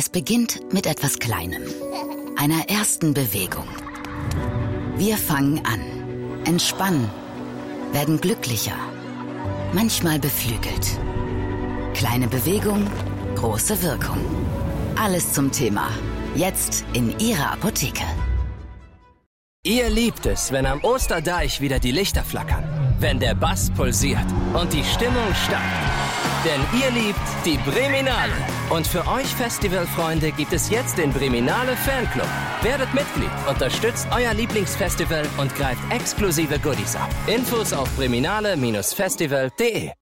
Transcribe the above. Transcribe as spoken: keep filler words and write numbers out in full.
Es beginnt mit etwas Kleinem, einer ersten Bewegung. Wir fangen an, entspannen, werden glücklicher, manchmal beflügelt. Kleine Bewegung, große Wirkung. Alles zum Thema. Jetzt in Ihrer Apotheke. Ihr liebt es, wenn am Osterdeich wieder die Lichter flackern, wenn der Bass pulsiert und die Stimmung steigt. Denn ihr liebt die Breminale. Und für euch Festivalfreunde gibt es jetzt den Breminale Fanclub. Werdet Mitglied, unterstützt euer Lieblingsfestival und greift exklusive Goodies ab. Infos auf breminale Bindestrich festival punkt de.